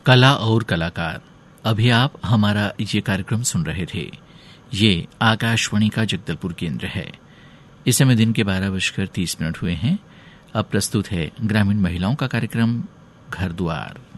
कला और कलाकार। अभी आप हमारा ये कार्यक्रम सुन रहे थे। ये आकाशवाणी का जगदलपुर केंद्र है। इस समय दिन के 12:30 हुए हैं। अब प्रस्तुत है ग्रामीण महिलाओं का कार्यक्रम घर द्वार।